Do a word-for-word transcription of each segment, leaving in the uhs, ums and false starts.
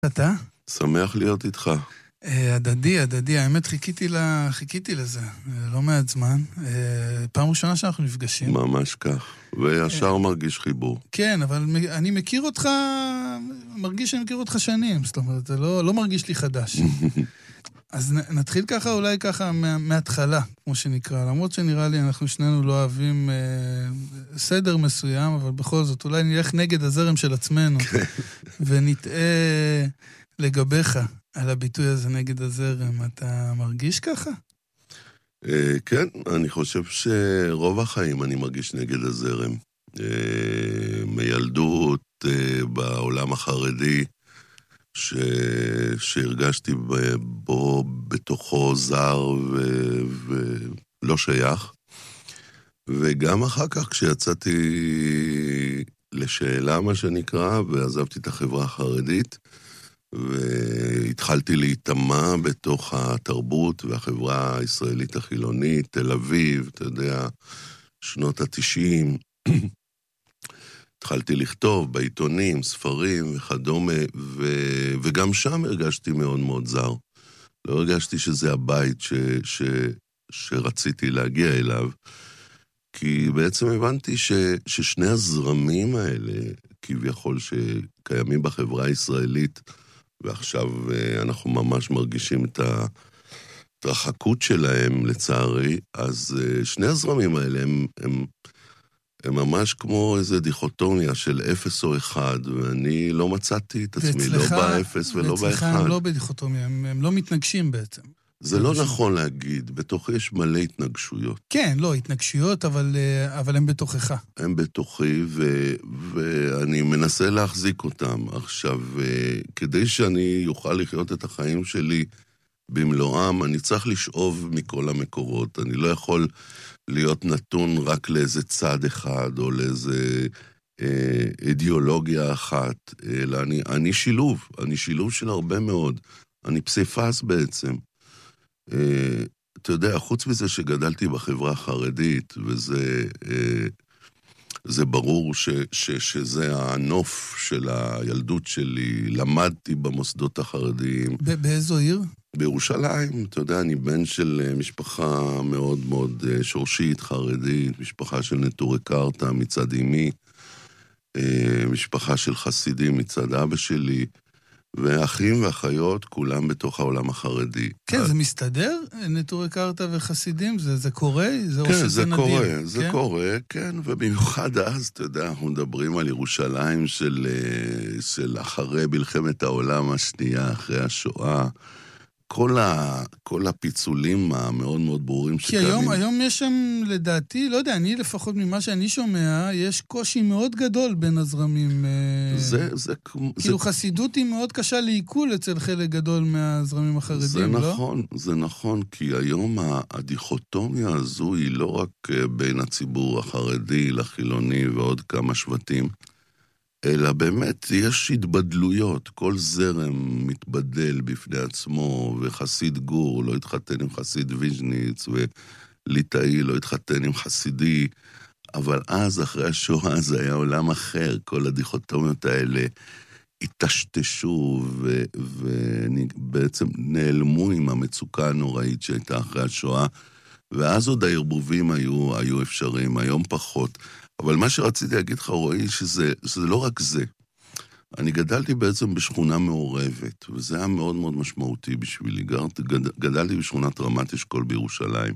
אתה? שמח להיות איתך. הדדי, הדדי, האמת חיכיתי לה, חיכיתי לזה, לא מעט זמן. פעם ראשונה שאנחנו נפגשים. ממש כך, וישר מרגיש חיבור. כן, אבל אני מכיר אותך, מרגיש שאני מכיר אותך שנים, זאת אומרת, זה לא, לא מרגיש לי חדש. אז נתחיל ככה, אולי ככה מההתחלה, כמו שנקרא, למרות שנראה לי אנחנו שנינו לא אוהבים אה, סדר מסוים, אבל בכל זאת, אולי נלך נגד הזרם של עצמנו, ונתאה לגביך על הביטוי הזה נגד הזרם. אתה מרגיש ככה? אה, כן, אני חושב שרוב החיים אני מרגיש נגד הזרם. אה, מילדות, אה, בעולם החרדי, ש... שהרגשתי בו בתוכו זר ו... ולא שייך. וגם אחר כך כשיצאתי לשאלה מה שנקרא, ועזבתי את החברה החרדית, והתחלתי להיטמע בתוך התרבות והחברה הישראלית החילונית, תל אביב, אתה יודע, שנות התשעים, התחלתי לכתוב בעיתונים, ספרים וכדומה, ו... וגם שם הרגשתי מאוד מאוד זר. לא הרגשתי שזה הבית ש... ש... שרציתי להגיע אליו, כי בעצם הבנתי ש... ששני הזרמים האלה, כביכול שקיימים בחברה הישראלית, ועכשיו אנחנו ממש מרגישים את ההתרחקות שלהם, לצערי, אז שני הזרמים האלה הם... הם... הם ממש כמו איזו דיכוטומיה של אפס או אחד, ואני לא מצאתי את עצמי, לא באפס ולא באחד. ואצלך הם לא בדיכוטומיה, הם, הם לא מתנגשים בעצם. זה לא נכון להגיד, בתוך יש מלא התנגשויות. כן, לא, התנגשויות, אבל, אבל הם בתוכך. הם בתוכי, ו, ואני מנסה להחזיק אותם. עכשיו, כדי שאני אוכל לחיות את החיים שלי במלואם, אני צריך לשאוב מכל המקורות. אני לא יכול להיות נתון רק לאיזה צד אחד, או לאיזה אה, אידיאולוגיה אחת, אלא אני, אני שילוב, אני שילוב של הרבה מאוד. אני פסיפס בעצם. אה, אתה יודע, חוץ מזה שגדלתי בחברה החרדית, וזה אה, זה ברור ש, ש, שזה הנוף של הילדות שלי, למדתי במוסדות החרדיים. באיזו עיר? בירושלים, אתה יודע, אני בן של משפחה מאוד מאוד שורשית, חרדית, משפחה של נטורי קרתא מצד אמי, משפחה של חסידים מצד אבא שלי, ואחים ואחיות, כולם בתוך העולם החרדי. כן, זה מסתדר? נטורי קרתא וחסידים? זה, זה קורה? זה כן, זה קורה, זה קורה, כן, ובמיוחד אז, אתה יודע, אנחנו מדברים על ירושלים של, של אחרי מלחמת העולם השנייה, אחרי השואה, כל, ה, כל הפיצולים המאוד מאוד ברורים שקיימים. כי היום, היום יש שם, לדעתי, לא יודע, אני לפחות ממה שאני שומע, יש קושי מאוד גדול בין הזרמים. זה, זה... כאילו זה... חסידות היא מאוד קשה לעיכול אצל חלק גדול מהזרמים החרדים, זה לא? זה נכון, זה נכון, כי היום הדיכוטומיה הזו היא לא רק בין הציבור החרדי לחילוני ועוד כמה שבטים, אלא באמת יש התבדלויות, כל זרם מתבדל בפני עצמו, וחסיד גור לא התחתן עם חסיד ויז'ניץ, וליטאי לא התחתן עם חסידי, אבל אז אחרי השואה זה היה עולם אחר, כל הדיכוטומיות האלה התשתשו, ובעצם נעלמו עם המצוקה הנוראית שהייתה אחרי השואה, ואז עוד הערבובים היו, היו אפשריים, היום פחות. אבל מה שרציתי להגיד לך, רואי, שזה, שזה לא רק זה. אני גדלתי בעצם בשכונה מעורבת, וזה היה מאוד מאוד משמעותי בשבילי. גד, גדלתי בשכונת רמת אשכול בירושלים,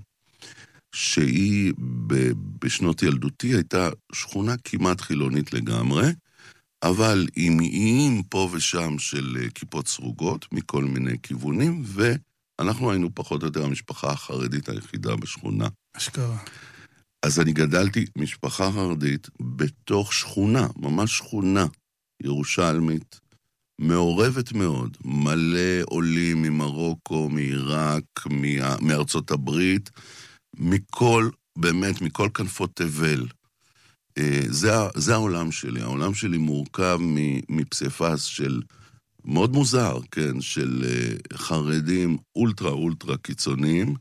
שהיא ב, בשנות ילדותי הייתה שכונה כמעט חילונית לגמרי, אבל עם איים פה ושם של כיפות סרוגות מכל מיני כיוונים, ואנחנו היינו פחות או יותר המשפחה החרדית היחידה בשכונה. אשכרה. אז אני גדלתי משפחה חרדית בתוך שכונה, ממש שכונה ירושלמית, מעורבת מאוד, מלא עולים ממרוקו, מעיראק, מארצות הברית, מכל, באמת, מכל כנפות תבל. זה, זה העולם שלי, העולם שלי מורכב מפסיפס של, מאוד מוזר, כן, של חרדים אולטרה אולטרה קיצוניים,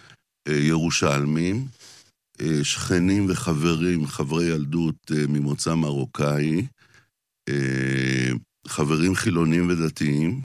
ירושלמים, שכנים וחברים, חברי ילדות ממוצא מרוקאי, חברים חילונים ודתיים,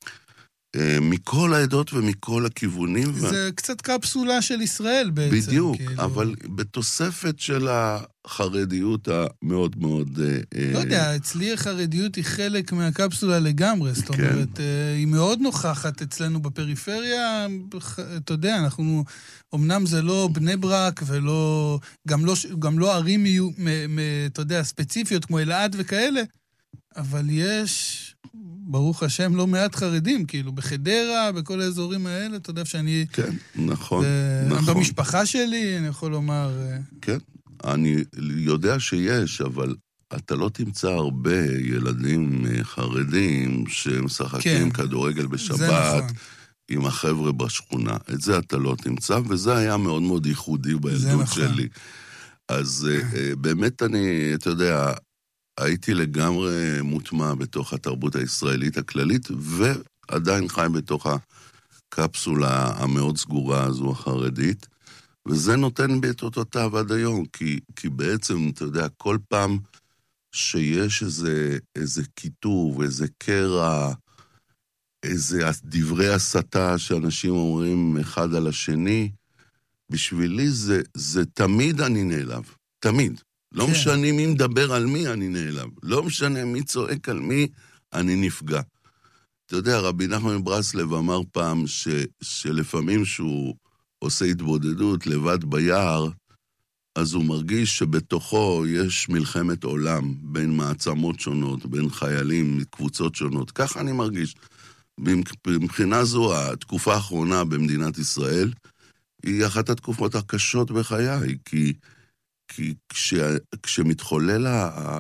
מכל העדות ומכל הכיוונים. זה ו... קצת קפסולה של ישראל בעצם. בדיוק, כאילו... אבל בתוספת של החרדיות המאוד מאוד... לא יודע, אצלי החרדיות היא חלק מהקפסולה לגמרי, זאת אומרת, כן. היא מאוד נוכחת אצלנו בפריפריה, אתה יודע, אנחנו, אמנם זה לא בני ברק ולא, גם לא, גם לא ערים, אתה יודע, ספציפיות כמו אלעד וכאלה, אבל יש... ברוך השם, לא מעט חרדים, כאילו, בחדרה, בכל האזורים האלה, אתה יודע שאני... כן, נכון, נכון. במשפחה שלי, אני יכול לומר... כן, אני יודע שיש, אבל אתה לא תמצא הרבה ילדים חרדים שמשחקים כדורגל בשבת עם החבר'ה בשכונה. את זה אתה לא תמצא, וזה היה מאוד מאוד ייחודי בילדות שלי. אז באמת אני, אתה יודע... הייתי לגמרי מוטמע בתוך התרבות הישראלית הכללית, ועדיין חי בתוך הקפסולה המאוד סגורה הזו החרדית, וזה נותן בי את אותותיו עד היום, כי, כי בעצם, אתה יודע, כל פעם שיש איזה, איזה כיתוב, איזה קרע, איזה דברי הסתה שאנשים אומרים אחד על השני, בשבילי זה, זה תמיד אני נעלב, תמיד. לא כן. משנה מי מדבר על מי, אני נעלב. לא משנה מי צועק על מי, אני נפגע. אתה יודע, רבי נחמן מברסלב אמר פעם ש, שלפעמים שהוא עושה התבודדות לבד ביער, אז הוא מרגיש שבתוכו יש מלחמת עולם בין מעצמות שונות, בין חיילים מקבוצות שונות. ככה אני מרגיש. מבחינה זו, התקופה האחרונה במדינת ישראל היא אחת התקופות הקשות בחיי, כי... כי כש, כשמתחולל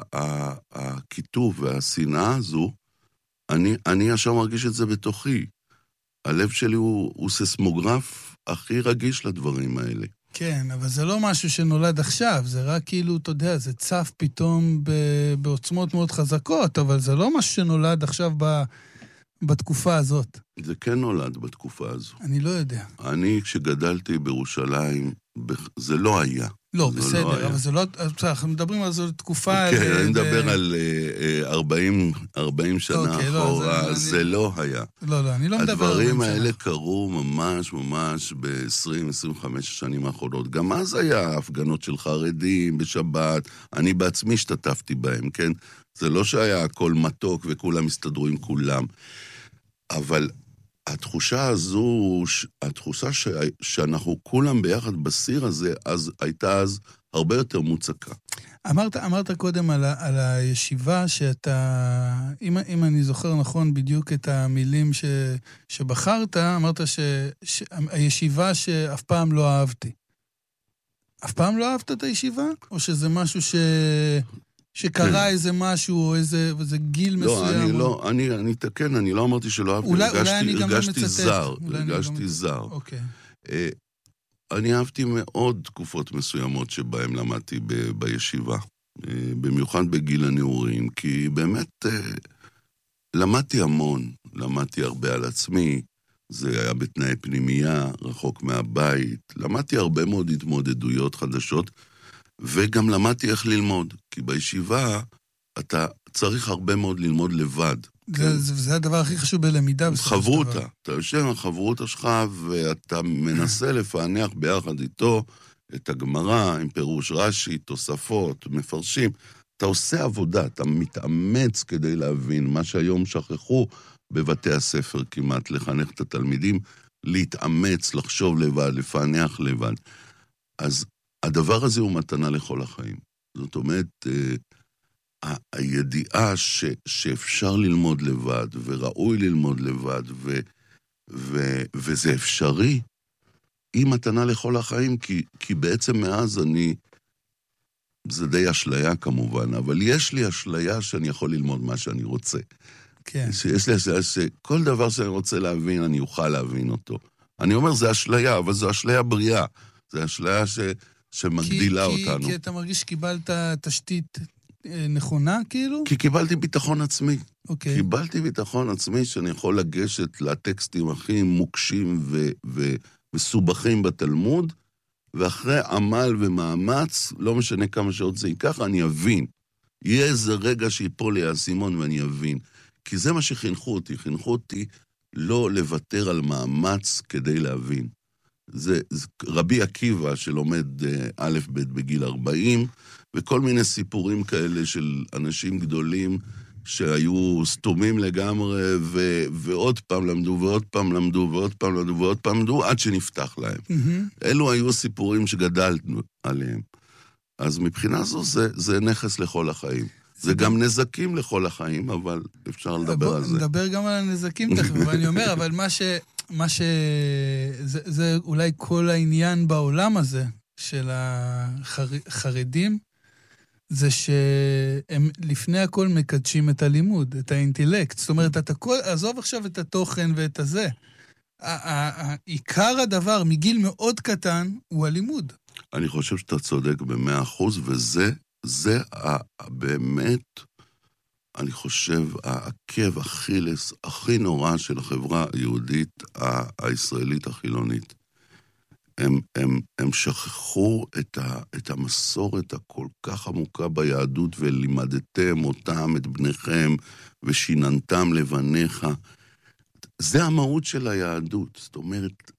הכיתוב והשנאה הזו, אני, אני ישר מרגיש את זה בתוכי. הלב שלי הוא, הוא ססמוגרף הכי רגיש לדברים האלה. כן, אבל זה לא משהו שנולד עכשיו, זה רק כאילו, אתה יודע, זה צף פתאום בעוצמות מאוד חזקות, אבל זה לא משהו שנולד עכשיו ב, בתקופה הזאת. זה כן נולד בתקופה הזו. אני לא יודע. אני, כשגדלתי בירושלים, זה לא היה. לא, בסדר, אבל זה לא... אנחנו מדברים על זו תקופה... כן, אני מדבר על ארבעים שנה אחורה, זה לא היה. לא, לא, אני לא מדבר על הדברים האלה קרו ממש ממש ב-עשרים עד עשרים וחמש השנים האחרונות. גם אז היה הפגנות של חרדים בשבת, אני בעצמי השתתפתי בהם, כן? זה לא שהיה הכל מתוק וכולם הסתדרו עם כולם. אבל... התחושה הזו, התחושה ש... שאנחנו כולם ביחד בסיר הזה, אז הייתה אז הרבה יותר מוצקה. אמרת, אמרת קודם על, ה... על הישיבה שאתה, אם, אם אני זוכר נכון בדיוק את המילים ש... שבחרת, אמרת ש... שהישיבה שאף פעם לא אהבתי. אף פעם לא אהבת את הישיבה? או שזה משהו ש... שקרה איזה משהו, או איזה, איזה גיל מסוים. לא, אני לא, אני, אני תקן, אני לא אמרתי שלא אהבתי, הרגשתי, הרגשתי זר, הרגשתי זר. אוקיי. אני אהבתי מאוד תקופות מסוימות שבהן למדתי ב, בישיבה, במיוחד בגיל הנעורים, כי באמת למדתי המון, למדתי הרבה על עצמי, זה היה בתנאי פנימייה, רחוק מהבית, למדתי הרבה מאוד התמודדויות חדשות, וגם למדתי איך ללמוד, כי בישיבה אתה צריך הרבה מאוד ללמוד לבד. זה, זה, זה הדבר הכי חשוב בלמידה. חברותה, אתה יושב עם החברותה שלך, ואתה מנסה לפענח ביחד איתו את הגמרא, עם פירוש רש"י, תוספות, מפרשים. אתה עושה עבודה, אתה מתאמץ כדי להבין מה שהיום שכחו בבתי הספר כמעט, לחנך את התלמידים, להתאמץ, לחשוב לבד, לפענח לבד. אז הדבר הזה הוא מתנה לכל החיים. זאת אומרת, ה- הידיעה ש- שאפשר ללמוד לבד, וראוי ללמוד לבד, ו- ו- וזה אפשרי, היא מתנה לכל החיים, כי, כי בעצם מאז אני, זה די אשליה כמובן, אבל יש לי אשליה שאני יכול ללמוד מה שאני רוצה. כן. שיש לי אשליה שכל דבר שאני רוצה להבין, אני אוכל להבין אותו. אני אומר, זה אשליה, אבל זו אשליה בריאה. זה אשליה ש... שמגדילה כי, אותנו. כי אתה מרגיש שקיבלת תשתית נכונה, כאילו? כי קיבלתי ביטחון עצמי. אוקיי. קיבלתי ביטחון עצמי שאני יכול לגשת לטקסטים הכי מוקשים ו- ו- וסובכים בתלמוד, ואחרי עמל ומאמץ, לא משנה כמה שעות זה ייקח, אני אבין. יהיה איזה רגע שיפול לי האסימון ואני אבין. כי זה מה שחינכו אותי, חינכו אותי לא לוותר על מאמץ כדי להבין. זה, זה רבי עקיבא שלומד א' ב' בגיל ארבעים, וכל מיני סיפורים כאלה של אנשים גדולים שהיו סתומים לגמרי, ו, ועוד פעם למדו, ועוד פעם למדו, ועוד פעם למדו, ועוד פעם למדו, עד שנפתח להם. Mm-hmm. אלו היו סיפורים שגדלנו עליהם. אז מבחינה זו זה, זה נכס לכל החיים. זה גם נזקים לכל החיים, אבל אפשר לדבר על זה. נדבר גם על הנזקים תכף, ואני אומר, אבל מה ש... מה ש... זה, זה אולי כל העניין בעולם הזה של החרדים, זה שהם לפני הכל מקדשים את הלימוד, את האינטלקט. זאת אומרת, אתה כל... עזוב עכשיו את התוכן ואת הזה. העיקר הדבר, מגיל מאוד קטן, הוא הלימוד. אני חושב שאתה צודק במאה אחוז, וזה זה באמת, אני חושב, העקב אכילס הכי נורא של החברה היהודית הישראלית החילונית. הם, הם, הם שכחו את, ה, את המסורת הכל כך עמוקה ביהדות, ולימדתם אותם, את בניכם, ושיננתם לבניך. זה המהות של היהדות. זאת אומרת,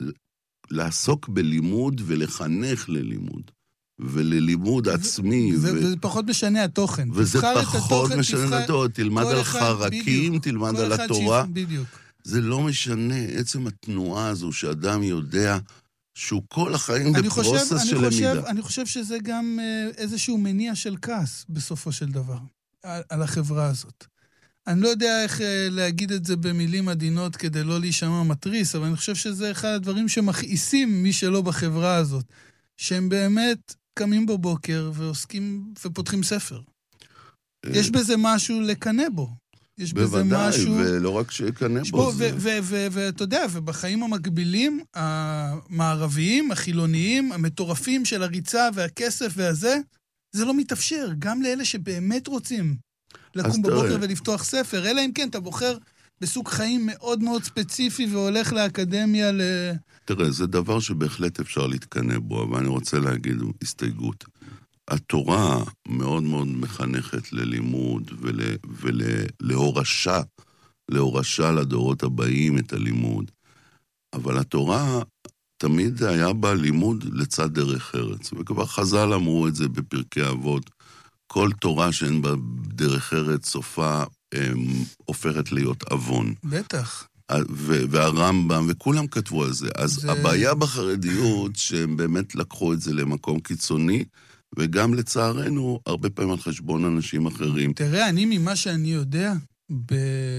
לעסוק בלימוד ולחנך ללימוד. וללימוד עצמי. זה פחות משנה התוכן. וזה פחות משנה התוכן. תלמד על חרקים, תלמד על התורה. זה לא משנה, עצם התנועה הזו שאדם יודע שהוא כל החיים בפרוסס של למידה. אני חושב שזה גם איזשהו מניע של כעס בסופו של דבר, על החברה הזאת. אני לא יודע איך להגיד את זה במילים עדינות כדי לא להישמע מטריס, אבל אני חושב שזה אחד הדברים שמכעיסים מי שלא בחברה הזאת, שהם באמת קמים בבוקר ועוסקים ופותחים ספר. יש בזה משהו לקנה בו. יש בזה משהו... בוודאי, ולא רק שיקנה בו. ואתה יודע, ובחיים המקבילים, המערביים, החילוניים, המטורפים של הריצה והכסף והזה, זה לא מתאפשר. גם לאלה שבאמת רוצים לקום בבוקר ולפתוח ספר, אלא אם כן אתה בוחר בסוג חיים מאוד מאוד ספציפי והולך לאקדמיה ל... תראה, זה דבר שבהחלט אפשר להתקנא בו, אבל אני רוצה להגיד הסתייגות. התורה מאוד מאוד מחנכת ללימוד ול, ולהורשה, להורשה לדורות הבאים את הלימוד. אבל התורה תמיד היה בה לימוד לצד דרך ארץ. וכבר חז"ל אמרו את זה בפרקי אבות. כל תורה שאין בה דרך ארץ סופה הם, הופכת להיות אבון. בטח. והרמב"ם, וכולם כתבו על זה. אז זה... הבעיה בחרדיות, שהם באמת לקחו את זה למקום קיצוני, וגם לצערנו, הרבה פעמים על חשבון אנשים אחרים. תראה, אני ממה שאני יודע, ב...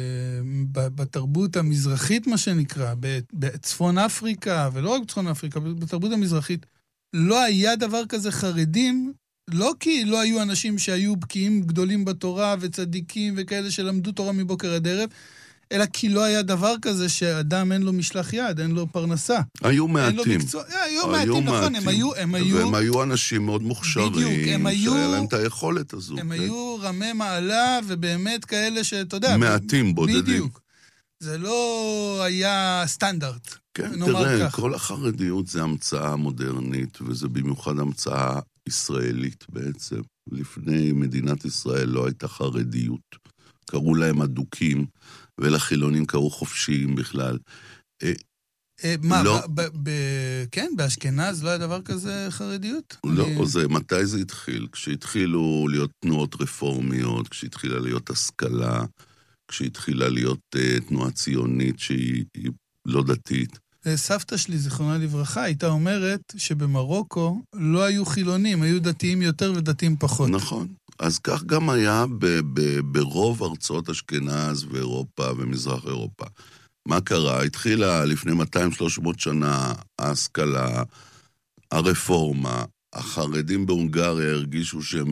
בתרבות המזרחית, מה שנקרא, בצפון אפריקה, ולא רק בצפון אפריקה, בתרבות המזרחית, לא היה דבר כזה חרדים, לא כי לא היו אנשים שהיו בקיאים גדולים בתורה, וצדיקים וכאלה שלמדו תורה מבוקר עד ערב, אלא כי לא היה דבר כזה שאדם אין לו משלח יד, אין לו פרנסה. היו מעטים. מקצוע, היו מעטים, נכון, הם היו... הם היו והם היו אנשים מאוד מוכשרים, בדיוק, הם היו, שהיה להם את היכולת הזו. הם כן? היו רמי מעלה, ובאמת כאלה שאתה יודע... מעטים בודדים. בדיוק. זה לא היה סטנדרט. כן, תראה, כך. כל החרדיות זה המצאה מודרנית, וזה במיוחד המצאה ישראלית בעצם. לפני מדינת ישראל לא הייתה חרדיות. קראו להם אדוקים, ולחילונים קראו חופשיים בכלל. מה, כן, באשכנז לא היה דבר כזה חרדיות? לא, זה, מתי זה התחיל? כשהתחילו להיות תנועות רפורמיות, כשהתחילה להיות השכלה, כשהתחילה להיות תנועה ציונית שהיא לא דתית. סבתא שלי, זיכרונה לברכה, הייתה אומרת שבמרוקו לא היו חילונים, היו דתיים יותר ודתיים פחות. נכון. אז כך גם היה ב- ב- ברוב ארצות אשכנז ואירופה ומזרח אירופה. מה קרה? התחילה לפני מאתיים שלוש מאות שנה ההשכלה, הרפורמה, החרדים בהונגריה הרגישו שהם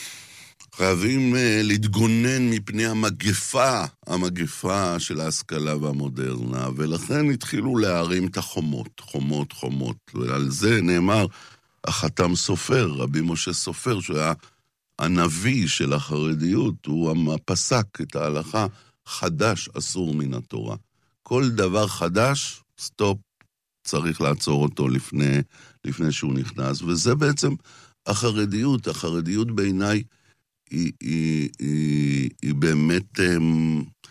חייבים להתגונן מפני המגפה, המגפה של ההשכלה והמודרנה, ולכן התחילו להרים את החומות, חומות, חומות. ועל זה נאמר החתם סופר, רבי משה סופר, שהוא היה הנביא של החרדיות, הוא פסק את ההלכה, חדש אסור מן התורה. כל דבר חדש, סטופ, צריך לעצור אותו לפני, לפני שהוא נכנס, וזה בעצם החרדיות. החרדיות בעיניי היא, היא, היא, היא באמת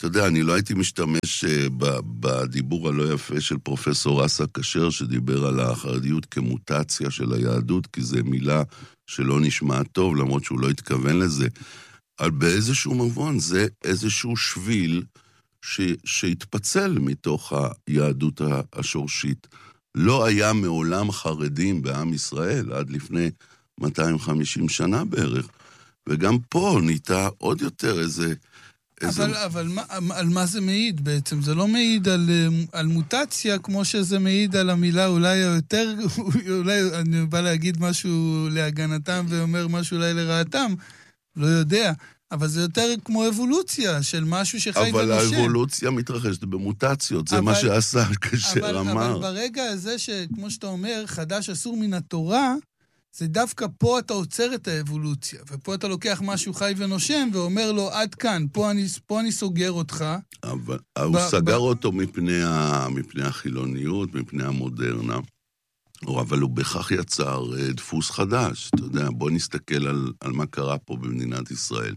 אתה יודע, אני לא הייתי משתמש בדיבור הלא יפה של פרופסור אסא כשר, שדיבר על החרדיות כמוטציה של היהדות, כי זו מילה שלא נשמע טוב, למרות שהוא לא התכוון לזה. אבל באיזשהו מבון זה איזשהו שביל ש, שהתפצל מתוך היהדות השורשית. לא היה מעולם חרדים בעם ישראל עד לפני מאתיים וחמישים שנה בערך, וגם פה ניתה עוד יותר איזה... איזה... אבל, אבל מה, על מה זה מעיד בעצם? זה לא מעיד על, על מוטציה, כמו שזה מעיד על המילה אולי יותר, אולי אני בא להגיד משהו להגנתם ואומר משהו אולי לרעתם, לא יודע. אבל זה יותר כמו אבולוציה של משהו שחי ונושם. אבל האבולוציה מתרחשת במוטציות, זה אבל, מה שעשה כאשר אמר. אבל ברגע הזה שכמו שאתה אומר, חדש אסור מן התורה, זה דווקא פה אתה עוצר את האבולוציה, ופה אתה לוקח משהו חי ונושם, ואומר לו, עד כאן, פה אני, פה אני סוגר אותך. אבל ב- הוא סגר ב- אותו מפני, ה- מפני החילוניות, מפני המודרנה, אבל הוא בכך יצר דפוס חדש. אתה יודע, בוא נסתכל על, על מה קרה פה במדינת ישראל.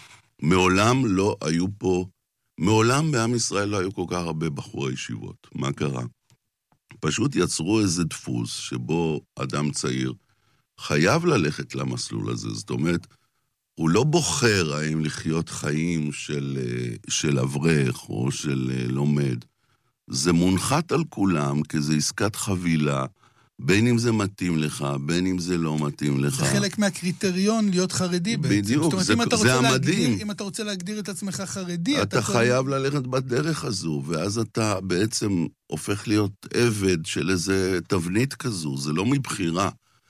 מעולם לא היו פה, מעולם בעם ישראל לא היו כל כך הרבה בחורי ישיבות. מה קרה? פשוט יצרו איזה דפוס שבו אדם צעיר חייב ללכת למסלול הזה. זאת אומרת, הוא לא בוחר האם לחיות חיים של, של אברך או של לומד. זה מונחת על כולם כזה עסקת חבילה, בין אם זה מתאים לך, בין אם זה לא מתאים לך. זה חלק מהקריטריון להיות חרדי בעצם. בדיוק, אומרת, זה, זה המדהים. להגדיר, אם אתה רוצה להגדיר את עצמך חרדי, אתה, אתה חייב כל... ללכת בדרך הזו, ואז אתה בעצם הופך להיות עבד של איזה תבנית כזו, זה לא מבחירה.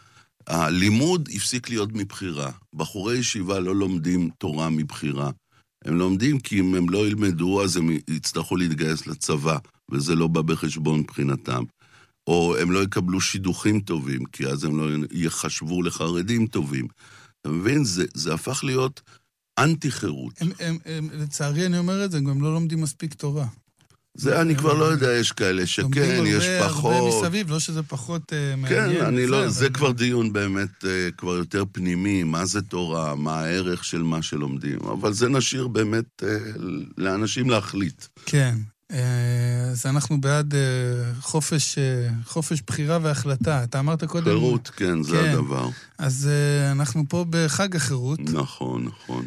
הלימוד הפסיק להיות מבחירה. בחורי ישיבה לא לומדים תורה מבחירה. הם לומדים כי אם הם לא ילמדו, אז הם יצטרכו להתגייס לצבא, וזה לא בא בחשבון מבחינתם. או הם לא יקבלו שידוכים טובים, כי אז הם לא יחשבו לחרדים טובים. אתה מבין? זה, זה הפך להיות אנטי-חירות. הם, הם, הם, לצערי אני אומר את זה, הם גם לא לומדים מספיק תורה. זה אני כבר לא יודע, יש כאלה שכן, יש פחות. הרבה מסביב, לא שזה פחות מעניין. כן, אני לא, זה כבר דיון באמת כבר יותר פנימי, מה זה תורה, מה הערך של מה שלומדים, אבל זה נשאיר באמת לאנשים להחליט. כן. אז אנחנו בעד חופש, חופש בחירה והחלטה. אתה אמרת קודם... חירות, כן, זה כן. הדבר. אז אנחנו פה בחג החירות. נכון, נכון.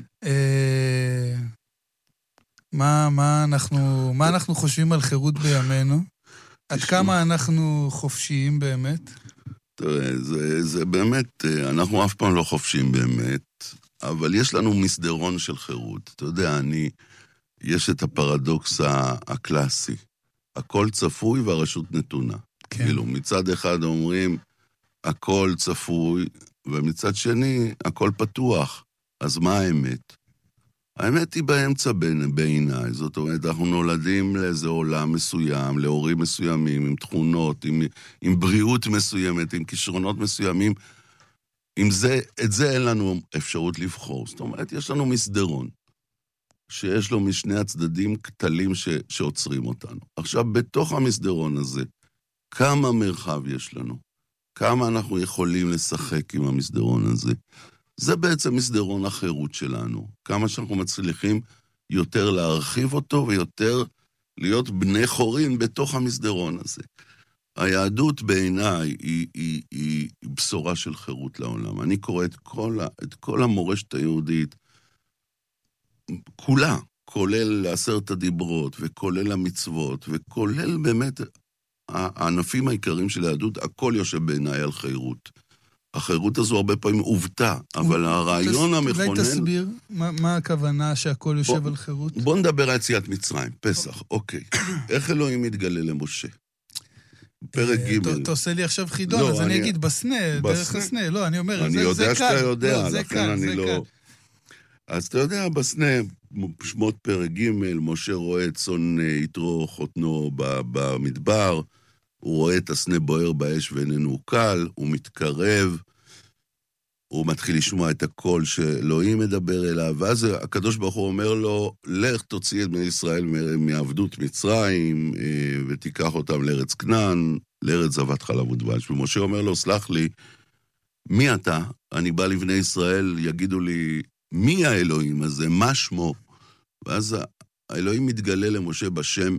מה, מה אנחנו, מה אנחנו חושבים על חירות בימינו? עד כמה אנחנו חופשיים באמת? תראה, זה, זה באמת, אנחנו אף פעם לא חופשיים באמת, אבל יש לנו מסדרון של חירות. אתה יודע, אני... יש את הפרדוקס הקלאסי. הכל צפוי והרשות נתונה. כן. כאילו, מצד אחד אומרים, הכל צפוי, ומצד שני, הכל פתוח. אז מה האמת? האמת היא באמצע בעיניי. זאת אומרת, אנחנו נולדים לאיזה עולם מסוים, להורים מסוימים, עם תכונות, עם, עם בריאות מסוימת, עם כישרונות מסוימים. עם זה, את זה אין לנו אפשרות לבחור. זאת אומרת, יש לנו מסדרון. שיש לו משני הצדדים קטלים ש, שעוצרים אותנו. עכשיו, בתוך המסדרון הזה, כמה מרחב יש לנו? כמה אנחנו יכולים לשחק עם המסדרון הזה? זה בעצם מסדרון החירות שלנו. כמה שאנחנו מצליחים יותר להרחיב אותו ויותר להיות בני חורין בתוך המסדרון הזה. היהדות בעיניי היא, היא, היא בשורה של חירות לעולם. אני קורא את כל, את כל המורשת היהודית, כולה, כולל עשרת הדיברות, וכולל המצוות, וכולל באמת הענפים העיקריים של היהדות, הכל יושב בעיניי על חירות. החירות הזו הרבה פעמים עובתה, אבל הרעיון המכונן... אולי תסביר מה הכוונה שהכל יושב על חירות? בוא נדבר על יציאת מצרים, פסח, אוקיי. איך אלוהים מתגלה למשה? פרק ג' אתה עושה לי עכשיו חידון, אז אני אגיד בסנה, דרך הסנה, לא, אני אומר, זה קל. אני יודע שאתה יודע, לכן אני לא... אז אתה יודע, בסנה, שמות פרק ג', משה רואה את צאן יתרו חותנו במדבר, הוא רואה את הסנה בוער באש ואיננו קל, הוא מתקרב, הוא מתחיל לשמוע את הקול שאלוהים מדבר אליו, ואז הקדוש ברוך הוא אומר לו, לך תוציא את בני ישראל מעבדות מצרים, ותיקח אותם לארץ כנען, לארץ זבת חלב ודבש. ומשה אומר לו, סלח לי, מי אתה? אני בא לבני ישראל, יגידו לי, מי האלוהים הזה? מה שמו? ואז האלוהים מתגלה למשה בשם